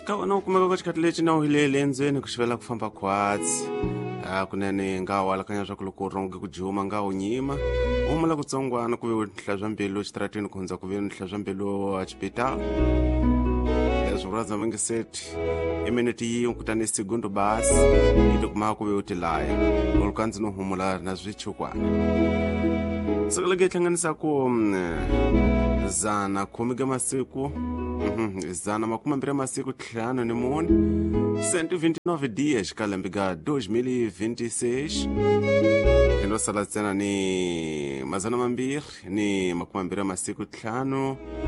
ka vona u kumeka ka xikhathi lexi na u hilele endzeni ku xivela ku famba khwatsi kunene nga u alakanya swa ku loko u ronge ku juma nga u nyima u humula kutsongwana ku ve u nhla swa mbilu exitarateni ku hundza ku ve nhla swa mbilu a xipitalo leswi vuradza va nge seti iminiti yin'we kutani segundo basi yi tikumaka ku ve u tilaya u lukandzi no humula na swichukwana siku leke hlanganisa ku zana khumi ka masiku zana makumembiri masiku 5 ni mune 129 dias xikalembe ka 2026 eno sala ntsena ni mazana mambiri ni makumembiri masiku 5